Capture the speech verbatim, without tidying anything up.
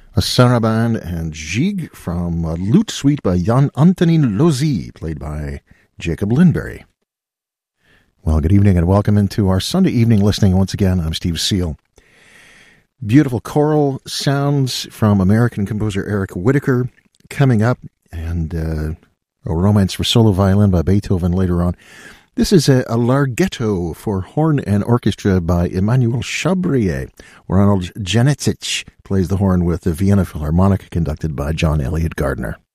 A saraband and jig from a lute suite by Jan Antonin Lozi, played by Jacob Lindberry. Well, good evening and welcome into our Sunday evening listening. Once again, I'm Steve Seal. Beautiful choral sounds from American composer Eric Whitacre coming up, and uh, a romance for solo violin by Beethoven later on. This is a, a larghetto for horn and orchestra by Emmanuel Chabrier. Ronald Janicich plays the horn with the Vienna Philharmonic, conducted by John Elliott Gardner.